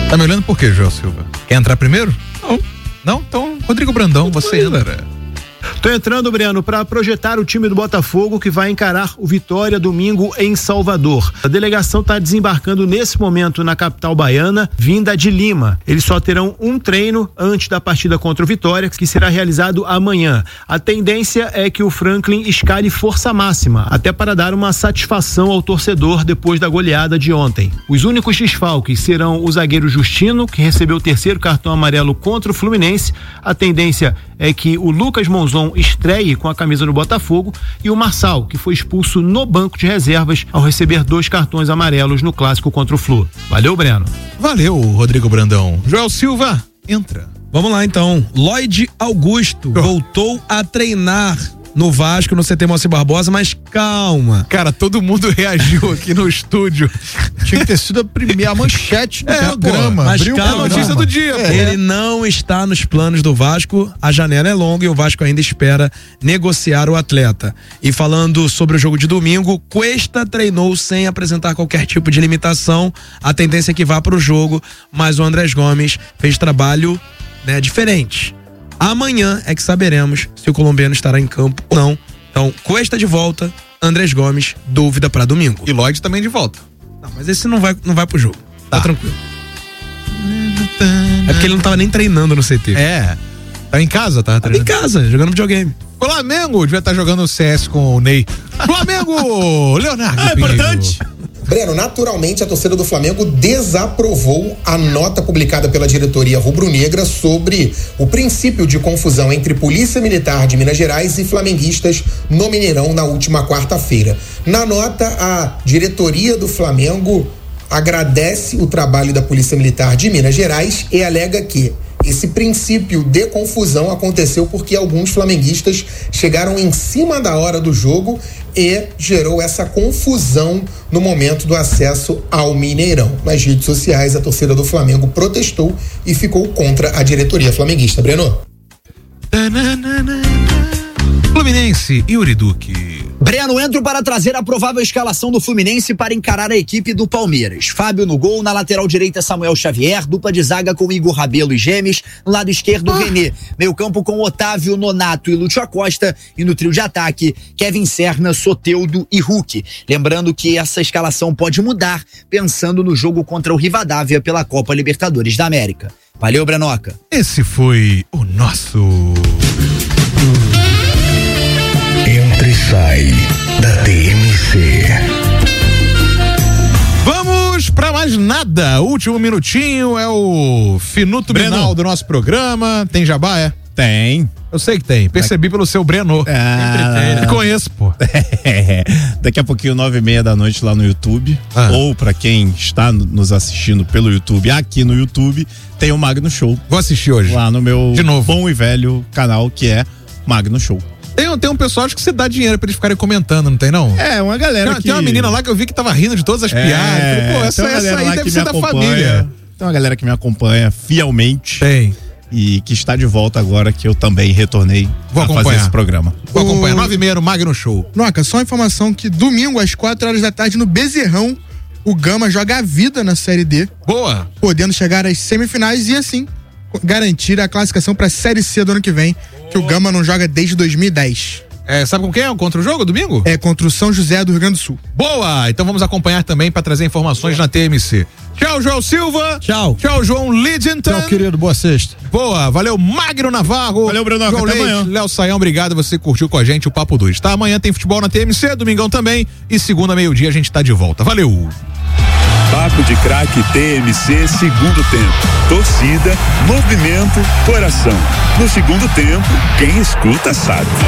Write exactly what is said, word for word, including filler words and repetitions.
Tá me olhando por quê, João Silva? Quer entrar primeiro? Não. Não? Então, Rodrigo Brandão, você entra. Tô entrando, Breno, para projetar o time do Botafogo que vai encarar o Vitória domingo em Salvador. A delegação está desembarcando nesse momento na capital baiana, vinda de Lima. Eles só terão um treino antes da partida contra o Vitória, que será realizado amanhã. A tendência é que o Franklin escale força máxima, até para dar uma satisfação ao torcedor depois da goleada de ontem. Os únicos desfalques serão o zagueiro Justino, que recebeu o terceiro cartão amarelo contra o Fluminense. A tendência é que o Lucas Monzon estreie com a camisa do Botafogo e o Marçal, que foi expulso no banco de reservas ao receber dois cartões amarelos no clássico contra o Flu. Valeu, Breno. Valeu, Rodrigo Brandão. Joel Silva, entra. Vamos lá, então. Lloyd Augusto oh. voltou a treinar no Vasco, no C T Moacir Barbosa, mas calma. Cara, todo mundo reagiu aqui no estúdio. Tinha que ter sido a primeira manchete do é, programa. Mas Abriu calma, a notícia do dia. É. Ele não está nos planos do Vasco, a janela é longa e o Vasco ainda espera negociar o atleta. E falando sobre o jogo de domingo, Cuesta treinou sem apresentar qualquer tipo de limitação. A tendência é que vá para o jogo, mas o Andrés Gomes fez trabalho, né, diferente. Amanhã é que saberemos se o colombiano estará em campo ou não. Então, Cuesta de volta, Andrés Gomes, dúvida para domingo. E Lloyd também de volta. Não, mas esse não vai, não vai pro jogo. Tá, tá tranquilo. É porque ele não tava nem treinando no C T. É. Tá em casa, tá? Tá em casa, jogando videogame. Flamengo devia estar jogando C S com o Ney. Flamengo! Leonardo. Ah, é importante. Breno, naturalmente a torcida do Flamengo desaprovou a nota publicada pela diretoria rubro-negra sobre o princípio de confusão entre Polícia Militar de Minas Gerais e flamenguistas no Mineirão na última quarta-feira. Na nota, a diretoria do Flamengo agradece o trabalho da Polícia Militar de Minas Gerais e alega que esse princípio de confusão aconteceu porque alguns flamenguistas chegaram em cima da hora do jogo e gerou essa confusão no momento do acesso ao Mineirão. Nas redes sociais, a torcida do Flamengo protestou e ficou contra a diretoria flamenguista. Breno? Fluminense, Yuri Duque. Breno, entro para trazer a provável escalação do Fluminense para encarar a equipe do Palmeiras. Fábio no gol, na lateral direita Samuel Xavier, dupla de zaga com Igor Rabelo e Gemes, no lado esquerdo ah. René, meio campo com Otávio, Nonato e Lúcio Acosta, e no trio de ataque Kevin Serna, Soteldo e Hulk. Lembrando que essa escalação pode mudar pensando no jogo contra o Rivadavia pela Copa Libertadores da América. Valeu, Brenoca. Esse foi o nosso... Entra e sai da T M C. Vamos pra mais nada. Último minutinho, é o finuto final do nosso programa. Tem jabá, é? Tem. Eu sei que tem. Percebi pelo seu Breno. Ah, Te conheço, pô. É. Daqui a pouquinho, nove e meia da noite lá no YouTube. Ah. Ou pra quem está nos assistindo pelo YouTube, aqui no YouTube, tem o Magno Show. Vou assistir hoje. Lá no meu De novo. bom e velho canal, que é Magno Show. Tem, tem um pessoal acho que você dá dinheiro pra eles ficarem comentando, não tem não? É, uma galera tem, que... Tem uma menina lá que eu vi que tava rindo de todas as é, piadas. Falei, pô, essa, essa aí deve ser da família. Tem uma galera que me acompanha fielmente. Tem. E que está de volta agora, que eu também retornei Vou a acompanhar. fazer esse programa. Vou acompanhar. Nove e meia no Magno Show. Noca, só uma informação que domingo às quatro horas da tarde no Bezerrão, o Gama joga a vida na Série D. Boa. Podendo chegar às semifinais e assim garantir a classificação pra Série C do ano que vem, Boa. que o Gama não joga desde dois mil e dez. É, sabe com quem é? Contra o jogo, domingo? É, contra o São José do Rio Grande do Sul. Boa! Então vamos acompanhar também para trazer informações Boa. na T M C. Tchau, João Silva. Tchau. Tchau, João Lidington. Tchau, querido. Boa sexta. Boa. Valeu, Magno Navarro. Valeu, Bruno. João Até Leite, amanhã. Léo Saião, obrigado. Você curtiu com a gente o Papo dois, tá? Amanhã tem futebol na T M C, domingão também. E segunda, meio-dia, a gente tá de volta. Valeu. Papo de Craque T M C, segundo tempo. Torcida, movimento, coração. No segundo tempo, quem escuta sabe.